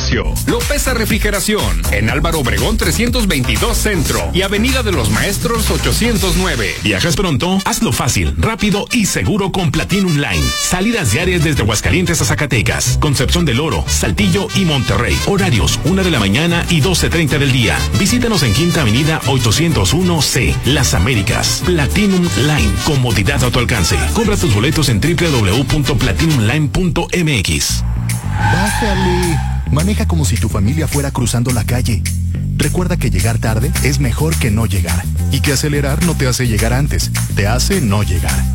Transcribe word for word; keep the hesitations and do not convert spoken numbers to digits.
negocio. Lopeza Refrigeración, en Álvaro Obregón trescientos veintidós Centro y Avenida de los Maestros ochocientos nueve. ¿Viajas pronto? Hazlo fácil, rápido y seguro con Platinum Line. Salidas diarias desde Aguascalientes a Zacatecas, Concepción del Oro, Saltillo y Monterrey. Horarios una de la mañana y doce treinta del día. Visítanos en Quinta Avenida ochocientos uno C, Las Américas. Platinum Line, comodidad a tu alcance. Compra tus boletos en doble u doble u doble u punto platinum line punto m x. Bájale. Maneja como si tu familia fuera cruzando la calle. Recuerda que llegar tarde es mejor que no llegar. Y que acelerar no te hace llegar antes, te hace no llegar.